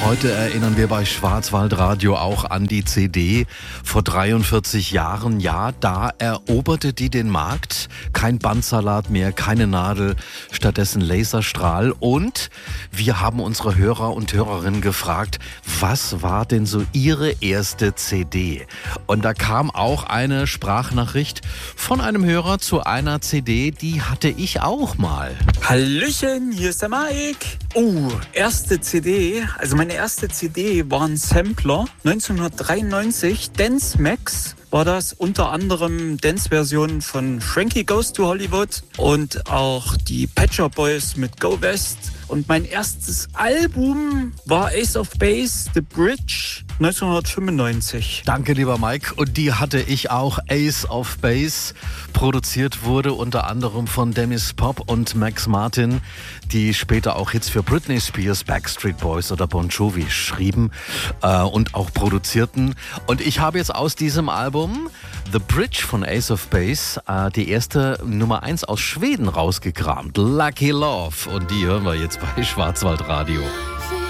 Heute erinnern wir bei Schwarzwaldradio auch an die CD vor 43 Jahren. Ja, da eroberte die den Markt. Kein Bandsalat mehr, keine Nadel, stattdessen Laserstrahl. Und wir haben unsere Hörer und Hörerinnen gefragt, was war denn so ihre erste CD? Und da kam auch eine Sprachnachricht von einem Hörer zu einer CD, die hatte ich auch mal. Hallöchen, hier ist der Mike. Erste CD. Also meine erste CD war ein Sampler. 1993, Dance Max war das. Unter anderem Dance-Versionen von Frankie Goes to Hollywood und auch die Pet Shop Boys mit Go West. Und mein erstes Album war Ace of Base, The Bridge, 1995. Danke, lieber Mike. Und die hatte ich auch, Ace of Base. Produziert wurde unter anderem von Dennis Pop und Max Martin, die später auch Hits für Britney Spears, Backstreet Boys oder Bon Jovi schrieben und auch produzierten. Und ich habe jetzt aus diesem Album The Bridge von Ace of Base die erste Nummer 1 aus Schweden rausgekramt. Lucky Love. Und die hören wir jetzt bei Schwarzwaldradio.